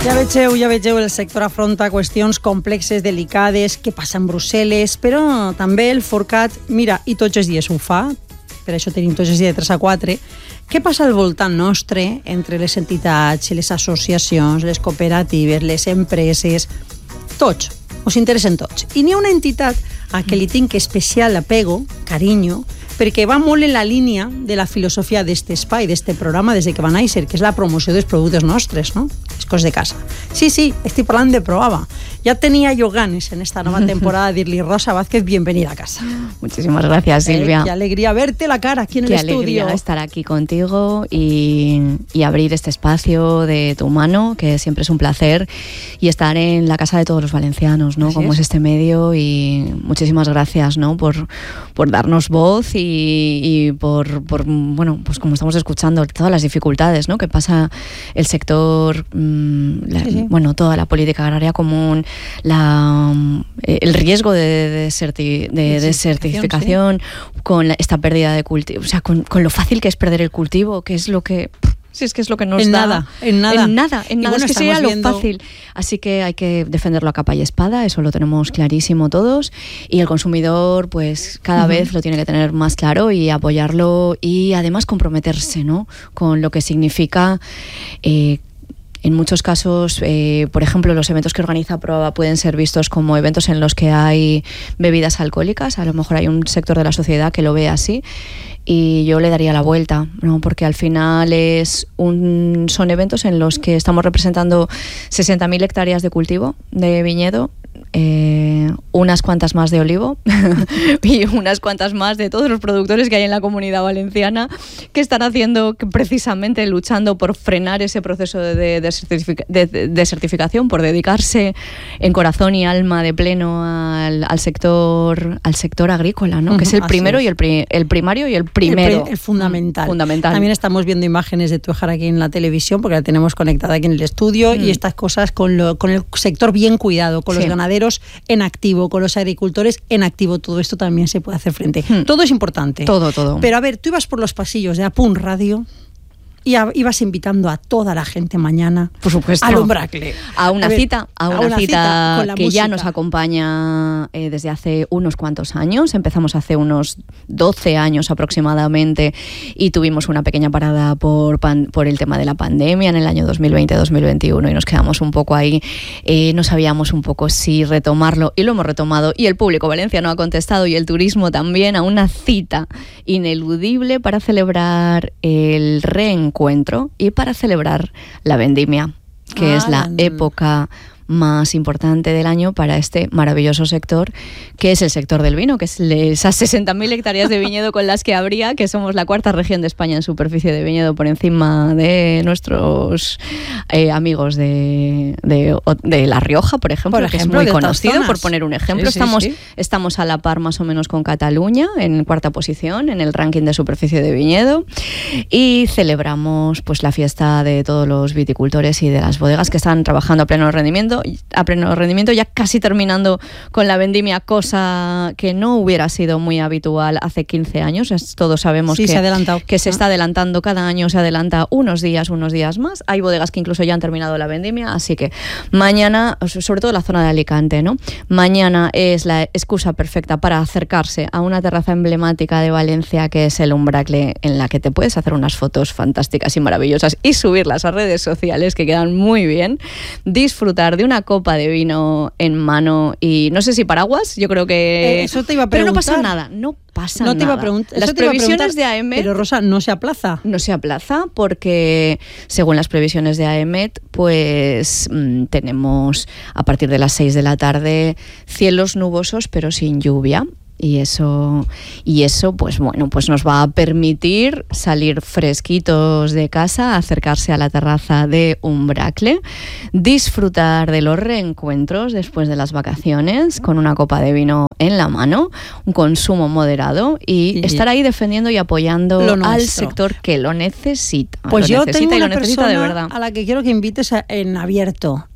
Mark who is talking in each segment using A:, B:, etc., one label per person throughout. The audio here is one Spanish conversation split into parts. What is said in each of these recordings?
A: Ja vegeu, el sector afronta qüestions complexes, delicades, que passa en Brussel·les, però també el Forcat, mira, i tots els dies ho fa, per això tenim tots els dies de 3 a 4, què passa al voltant nostre, entre les entitats, les associacions, les cooperatives, les empreses, tots, us interessen tots. I n'hi ha una entitat a què li tinc especial apego, carinyo, perquè va molt en la línia de la filosofia d'aquest espai, d'aquest programa, des que va néixer, que és la promoció dels productes nostres, no? Les coses de casa. Sí, estic parlant de Proava. Ya tenía yo ganas en esta nueva temporada de dirle, Rosa Vázquez, bienvenida a casa.
B: Muchísimas gracias, Silvia.
A: Qué alegría verte la cara aquí en el estudio.
B: Qué alegría estar aquí contigo y abrir este espacio de tu mano, que siempre es un placer, y estar en la casa de todos los valencianos, ¿no? Como es este medio, y muchísimas gracias, ¿no? por darnos voz y por bueno, pues como estamos escuchando, todas las dificultades, ¿no? Que pasa el sector, bueno, toda la política agraria común, el riesgo de desertificación, con esta pérdida de cultivo, o sea, con lo fácil que es perder el cultivo, que es lo que... Si es que es lo que nos da.
A: En nada.
B: Bueno, es que sería lo fácil. Así que hay que defenderlo a capa y espada, eso lo tenemos clarísimo todos. Y el consumidor, pues cada vez lo tiene que tener más claro y apoyarlo y además comprometerse, ¿no? Con lo que significa... En muchos casos, por ejemplo, los eventos que organiza Proava pueden ser vistos como eventos en los que hay bebidas alcohólicas. A lo mejor hay un sector de la sociedad que lo ve así y yo le daría la vuelta, ¿no? Porque al final son eventos en los que estamos representando 60.000 hectáreas de cultivo de viñedo, unas cuantas más de olivo y unas cuantas más de todos los productores que hay en la Comunidad Valenciana, que están haciendo, precisamente luchando por frenar ese proceso de desertificación, por dedicarse en corazón y alma de pleno al sector agrícola, ¿no? Que es el primero y el primario y el primero.
A: El fundamental. También estamos viendo imágenes de tu hija aquí en la televisión, porque la tenemos conectada aquí en el estudio, y estas cosas con el sector bien cuidado, con los ganaderos en activo, con los agricultores en activo, todo esto también se puede hacer frente. Todo es importante.
B: Todo.
A: Pero a ver, tú ibas por los pasillos de Apunt Radio y ibas invitando a toda la gente mañana,
B: por supuesto,
A: al Umbracle.
B: A una cita que
A: música.
B: Ya nos acompaña desde hace unos cuantos años. Empezamos hace unos 12 años aproximadamente y tuvimos una pequeña parada por el tema de la pandemia en el año 2020-2021 y nos quedamos un poco ahí. No sabíamos un poco si retomarlo y lo hemos retomado, y el público valenciano ha contestado y el turismo también, a una cita ineludible para celebrar el reencuentro y para celebrar la vendimia, que es la época más importante del año para este maravilloso sector, que es el sector del vino, que es esas 60.000 hectáreas de viñedo con las que habría, que somos la cuarta región de España en superficie de viñedo, por encima de nuestros amigos de La Rioja, por ejemplo, que es muy conocido, por poner un ejemplo. Estamos a la par más o menos con Cataluña, en cuarta posición en el ranking de superficie de viñedo, y celebramos pues la fiesta de todos los viticultores y de las bodegas que están trabajando a pleno rendimiento, ya casi terminando con la vendimia, cosa que no hubiera sido muy habitual hace 15 años. Todos sabemos que se está adelantando cada año, se adelanta unos días más. Hay bodegas que incluso ya han terminado la vendimia, así que mañana, sobre todo la zona de Alicante, ¿no? Mañana es la excusa perfecta para acercarse a una terraza emblemática de Valencia, que es el Umbracle, en la que te puedes hacer unas fotos fantásticas y maravillosas y subirlas a redes sociales, que quedan muy bien, disfrutar de una copa de vino en mano y no sé si paraguas, yo creo que...
A: Eso te iba a
B: preguntar. Pero no pasa nada.
A: No te iba a preguntar.
B: Las previsiones de AEMET...
A: Pero Rosa, ¿no se aplaza?
B: No se aplaza porque, según las previsiones de AEMET, pues tenemos a partir de las 6 de la tarde cielos nubosos pero sin lluvia. Y eso pues bueno, pues nos va a permitir salir fresquitos de casa, acercarse a la terraza de Umbracle, disfrutar de los reencuentros después de las vacaciones con una copa de vino en la mano, un consumo moderado y estar ahí defendiendo y apoyando al sector que lo necesita.
A: Pues
B: lo
A: yo
B: necesita
A: tengo
B: y
A: una
B: lo necesita
A: persona
B: de verdad.
A: A la que quiero que invites en abierto,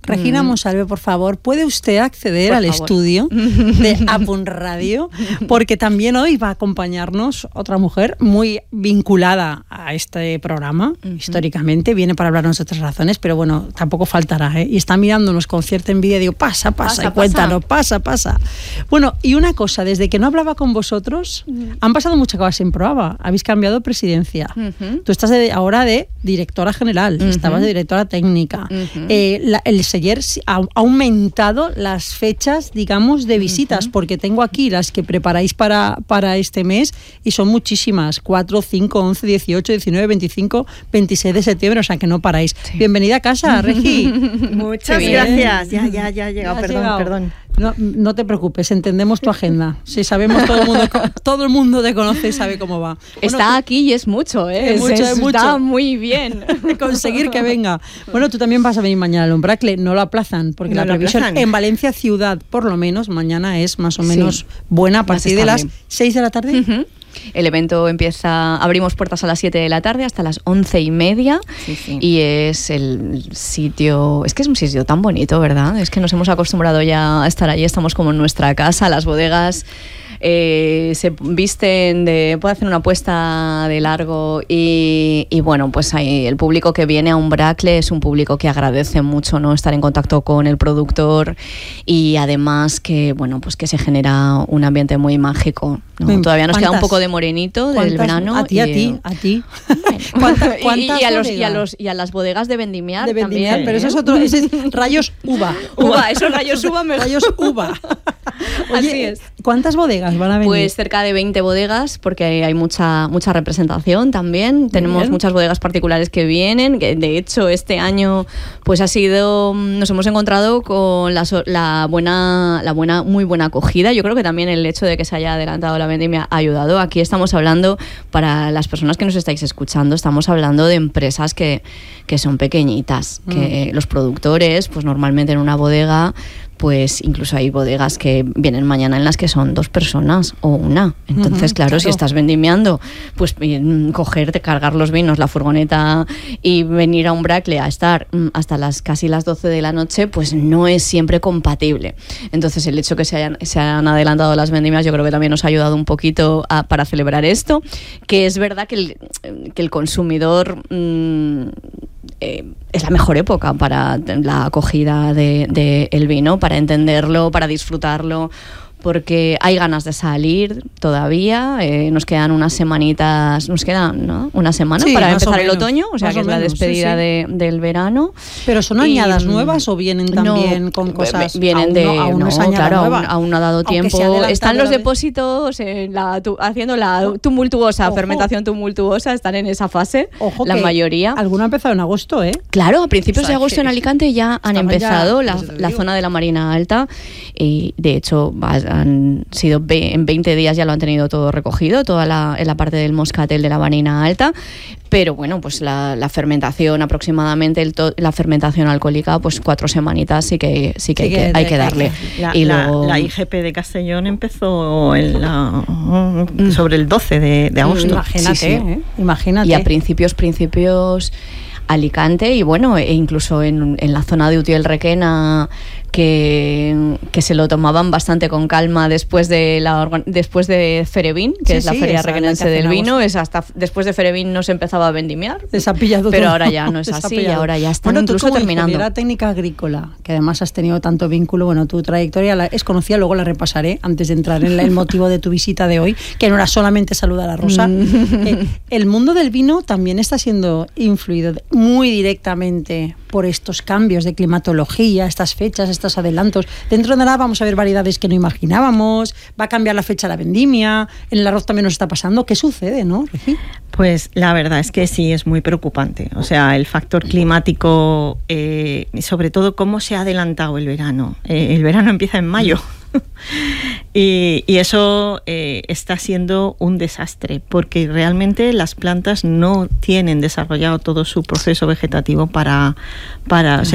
A: Regina Monsalve, por favor, ¿puede usted acceder al estudio de Apun Radio? Porque también hoy va a acompañarnos otra mujer muy vinculada a este programa, históricamente, viene para hablarnos de otras razones, pero bueno, tampoco faltará, ¿eh? Y está mirándonos con cierta envidia, digo, pasa, y cuéntanos, pasa. Bueno, y una cosa, desde que no hablaba con vosotros, han pasado muchas cosas en Proaba, habéis cambiado presidencia, tú estás ahora de directora general, estabas de directora técnica, el Seller ha aumentado las fechas, digamos, de visitas, porque tengo aquí las que preparáis para este mes y son muchísimas, 4, 5, 11, 18, 19, 25, 26 de septiembre, o sea que no paráis. Sí. Bienvenida a casa, Regi.
C: Muchas gracias. Ya he llegado, perdón.
A: No te preocupes, entendemos tu agenda. Sí, sabemos, todo el mundo te conoce y sabe cómo va.
B: Está aquí y es mucho, ¿eh? Está muy bien.
A: Conseguir que venga. Bueno, tú también vas a venir mañana al Umbracle, no lo aplazan, porque la previsión en Valencia ciudad, por lo menos, mañana es más o menos buena a partir de las 6 de la tarde.
B: El evento abrimos puertas a las 7 de la tarde hasta las 11:30 y es el sitio, es que es un sitio tan bonito, ¿verdad? Es que nos hemos acostumbrado ya a estar allí, estamos como en nuestra casa, las bodegas se visten puede hacer una apuesta de largo y bueno, pues ahí el público que viene a Umbracle es un público que agradece mucho, ¿no?, estar en contacto con el productor y además que, bueno, pues que se genera un ambiente muy mágico, ¿no? Todavía nos queda un poco de morenito del verano.
A: A ti.
B: Y a las bodegas de vendimiar también.
A: Pero eso es otro, ese es rayos uva.
B: Esos rayos uva mejor.
A: Rayos uva. Oye,
B: así es.
A: ¿Cuántas bodegas van a venir?
B: Pues cerca de 20 bodegas, porque hay mucha representación también. Tenemos muchas bodegas particulares que vienen, que de hecho este año pues nos hemos encontrado con muy buena acogida. Yo creo que también el hecho de que se haya adelantado la vendimia ha ayudado. Aquí estamos hablando, para las personas que nos estáis escuchando, estamos hablando de empresas que son pequeñitas, que los productores, pues normalmente en una bodega, pues incluso hay bodegas que vienen mañana en las que son 2 personas o una. Entonces, claro, si estás vendimiando, pues cogerte, cargar los vinos, la furgoneta y venir a Umbracle a estar hasta casi las 12 de la noche, pues no es siempre compatible. Entonces, el hecho que se hayan adelantado las vendimias, yo creo que también nos ha ayudado un poquito para celebrar esto, que es verdad que el consumidor es la mejor época para la acogida del vino, para entenderlo, para disfrutarlo, porque hay ganas de salir todavía, nos quedan unas semanitas, ¿no? Una semana para empezar el otoño, o sea que es la despedida del verano.
A: ¿Pero son añadas nuevas o vienen también con cosas?
B: Vienen aún no ha dado tiempo. Están los depósitos haciendo la tumultuosa, fermentación tumultuosa, están en esa fase. Ojo, la mayoría.
A: Alguna ha empezado en agosto, ¿eh?
B: Claro, a principios de agosto en Alicante ya han empezado la zona de la Marina Alta y de hecho han sido en 20 días ya lo han tenido todo recogido, en la parte del moscatel de la Marina Alta, pero bueno, pues la fermentación aproximadamente, la fermentación alcohólica, pues 4 semanitas sí que hay que darle.
C: La IGP de Castellón empezó sobre el 12 de agosto.
B: Imagínate. Y a principios Alicante y bueno, e incluso en la zona de Utiel Requena, que se lo tomaban bastante con calma después de Ferevín, que es la feria requenense del vino. Hasta después de Ferevín no se empezaba a vendimiar, pero ahora ya no es así, ahora ya están incluso terminando.
A: La técnica agrícola, que además has tenido tanto vínculo, bueno, tu trayectoria es conocida, luego la repasaré antes de entrar en el motivo de tu visita de hoy, que no era solamente saludar a Rosa. El mundo del vino también está siendo influido muy directamente por estos cambios de climatología, estas fechas, estos adelantos. Dentro de nada vamos a ver variedades que no imaginábamos, va a cambiar la fecha de la vendimia, en el arroz también nos está pasando. ¿Qué sucede, no, Regi?
C: Pues la verdad es que sí, es muy preocupante. O sea, el factor climático, sobre todo cómo se ha adelantado el verano. El verano empieza en mayo. Y eso está siendo un desastre, porque realmente las plantas no tienen desarrollado todo su proceso vegetativo o sea,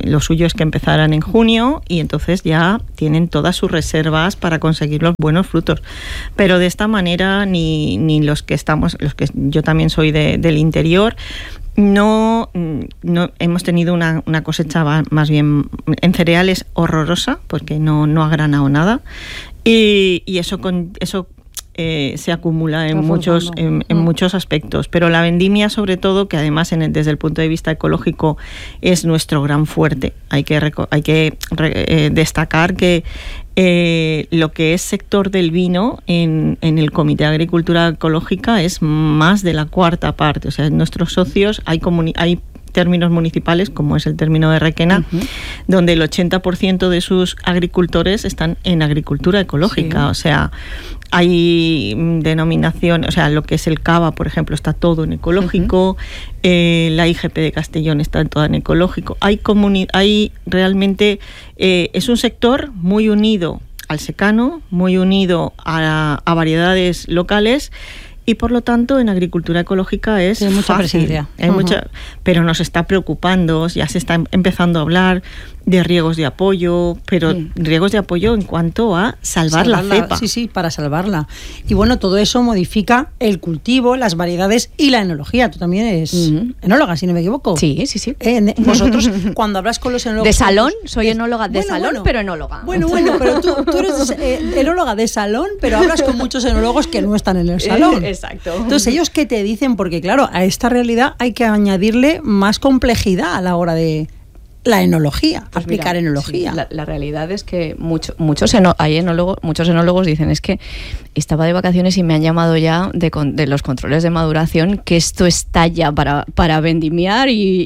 C: lo suyo es que empezaran en junio y entonces ya tienen todas sus reservas para conseguir los buenos frutos. Pero de esta manera ni los que yo también soy del interior, no hemos tenido una cosecha más bien en cereales horrorosa, porque no ha granado nada, y eso se acumula en muchos aspectos, pero la vendimia, sobre todo, que además desde el punto de vista ecológico es nuestro gran fuerte. Hay que destacar que lo que es sector del vino en el Comité de Agricultura Ecológica es más de la cuarta parte. O sea, en nuestros socios hay términos municipales, como es el término de Requena, donde el 80% de sus agricultores están en agricultura ecológica. Sí. O sea, hay denominación, o sea, lo que es el Cava, por ejemplo, está todo en ecológico, la IGP de Castellón está toda en ecológico. Hay realmente, es un sector muy unido al secano, muy unido a variedades locales, y por lo tanto en agricultura ecológica es
A: mucha
C: fácil,
A: presencia.
C: Pero nos está preocupando, ya se está empezando a hablar de riegos de apoyo, pero riegos de apoyo en cuanto a salvar la cepa.
A: Sí, para salvarla. Y bueno, todo eso modifica el cultivo, las variedades y la enología. Tú también eres enóloga, si no me equivoco.
B: Sí.
A: Vosotros, cuando hablas con los enólogos...
B: De salón, soy enóloga de salón, pero enóloga.
A: Bueno, pero tú eres enóloga de salón, pero hablas con muchos enólogos que no están en el salón.
B: Exacto.
A: Entonces, ¿ellos qué te dicen? Porque claro, a esta realidad hay que añadirle más complejidad a la hora de la enología,
B: pues
A: aplicar enología.
B: Sí, la realidad es que muchos enólogos dicen, es que estaba de vacaciones y me han llamado ya de los controles de maduración, que esto está ya para vendimiar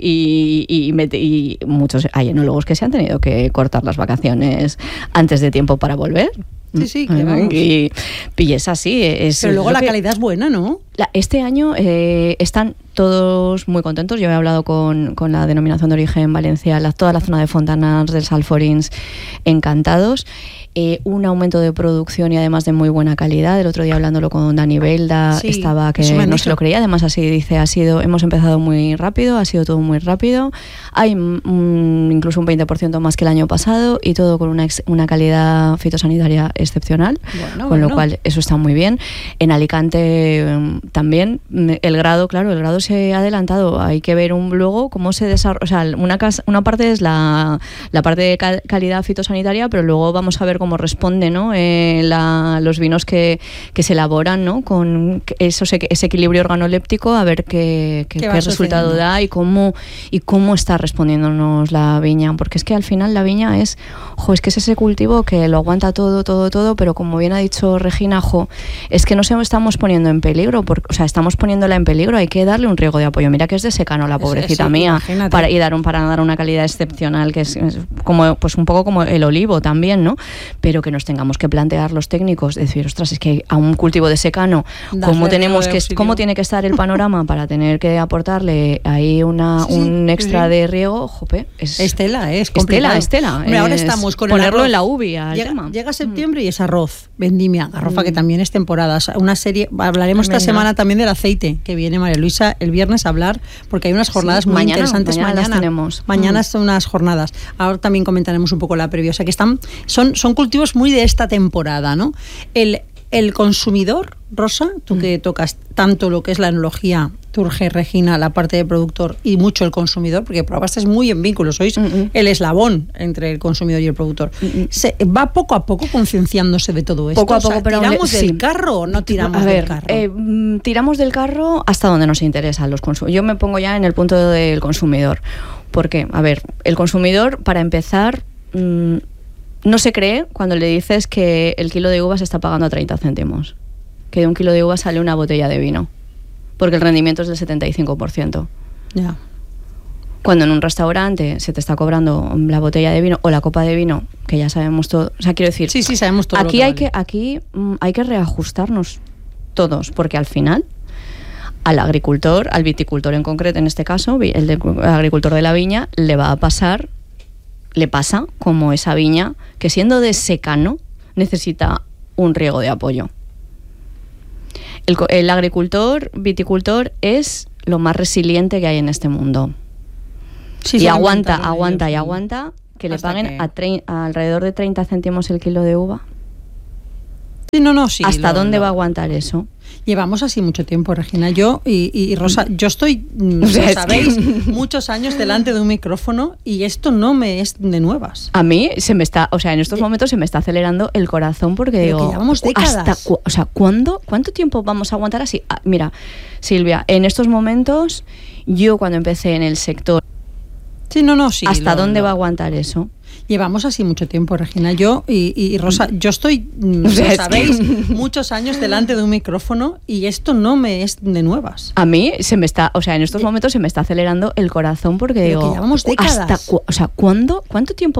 B: y muchos hay enólogos que se han tenido que cortar las vacaciones antes de tiempo para volver.
A: Sí, que vamos.
B: Y es así.
A: Pero luego la calidad es buena, ¿no?
B: Este año están todos muy contentos. Yo he hablado con la denominación de origen Valencia, toda la zona de Fontanars, del Salforins, encantados. Un aumento de producción y además de muy buena calidad. El otro día hablándolo con Dani Belda, estaba que no se lo creía. Además, así dice, hemos empezado muy rápido, ha sido todo muy rápido. Hay incluso un 20% más que el año pasado y todo con una calidad fitosanitaria excepcional, con lo cual eso está muy bien. En Alicante también el grado se ha adelantado. Hay que ver luego cómo se desarrolla. O sea, una parte es la parte de calidad fitosanitaria, pero luego vamos a ver cómo responde, ¿no? Los vinos que se elaboran, ¿no? Con ese equilibrio organoléptico, a ver qué resultado da y cómo está respondiéndonos la viña, porque es que al final la viña es que es ese cultivo que lo aguanta todo, pero como bien ha dicho Regina, es que no se estamos poniendo en peligro, estamos poniéndola en peligro, hay que darle un riego de apoyo. Mira que es de secano la pobrecita mía, para dar una calidad excepcional, que es como, pues un poco como el olivo también, ¿no? Pero que nos tengamos que plantear los técnicos, decir, ostras, es que a un cultivo de secano, ¿cómo tiene que estar el panorama para tener que aportarle ahí un extra de riego?
A: Estela, es complicado.
B: Estela.
A: Hombre, ahora estamos con
B: ponerlo
A: el
B: en la uvi al tema.
A: Llega septiembre y es arroz, vendimia, garrofa, que también es temporada. Una serie, hablaremos esta semana también del aceite, que viene María Luisa el viernes a hablar, porque hay unas jornadas muy interesantes mañana.
B: Tenemos.
A: Mañana son unas jornadas. Ahora también comentaremos un poco la previa. O sea que son cultivos muy de esta temporada, ¿no? El consumidor, Rosa, tú que tocas tanto lo que es la enología, Turge, Regina, la parte de productor y mucho el consumidor, porque probasteis muy en vínculo, sois el eslabón entre el consumidor y el productor. ¿Va poco a poco concienciándose de todo esto?
B: Poco a poco, pero
A: ¿tiramos del carro o no tiramos del carro?
B: Tiramos del carro hasta donde nos interesan los consumidores. Yo me pongo ya en el punto del consumidor. Porque, el consumidor, para empezar, no se cree cuando le dices que el kilo de uvas está pagando a 30 céntimos. Que de un kilo de uvas sale una botella de vino. Porque el rendimiento es del 75%.
A: Ya.
B: Cuando en un restaurante se te está cobrando la botella de vino o la copa de vino, que ya sabemos todo. O sea, quiero decir,
A: sí, sabemos todo.
B: Aquí hay que reajustarnos todos, porque al final al agricultor, al viticultor en concreto, en este caso, el agricultor de la viña, le pasa como esa viña que, siendo de secano, necesita un riego de apoyo. El agricultor, viticultor, es lo más resiliente que hay en este mundo.
A: Sí,
B: y
A: sí,
B: aguanta,
A: aumentar,
B: y aguanta que le
A: ¿Hasta
B: paguen
A: qué?
B: a alrededor de 30 céntimos el kilo de uva.
A: Sí, no, sí.
B: ¿Hasta dónde va a aguantar eso?
A: Llevamos así mucho tiempo, Regina. Yo y Rosa, yo estoy,
B: O sea,
A: lo
B: es
A: sabéis,
B: que-
A: muchos años delante de un micrófono y esto no me es de nuevas.
B: A mí se me está, o sea, en estos momentos se me está acelerando el corazón porque
A: Pero
B: digo,
A: que llevamos décadas.
B: o sea, ¿cuánto tiempo vamos a aguantar así? Ah, mira, Silvia, en estos momentos, yo cuando empecé en el sector,
A: Sí, no, sí.
B: ¿hasta dónde va a aguantar eso?
A: Llevamos así mucho tiempo, Regina. Yo y Rosa, yo estoy,
B: O sea,
A: lo
B: es
A: sabéis,
B: que-
A: muchos años delante de un micrófono y esto no me es de nuevas.
B: A mí se me está, o sea, en estos momentos se me está acelerando el corazón porque
A: Pero que
B: digo,
A: llevamos décadas.
B: o sea, ¿cuánto tiempo